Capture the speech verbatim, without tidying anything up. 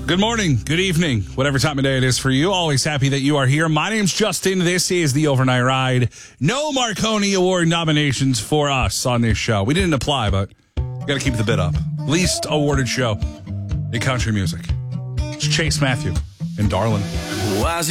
Good morning, good evening, whatever time of day it is for you. Always happy that you are here. My name's Justin. This is the Overnight Ride. No Marconi Award nominations for us on this show. We didn't apply, but we got to keep the bid up. Least awarded show in country music. It's Chase Matthew and Darlin.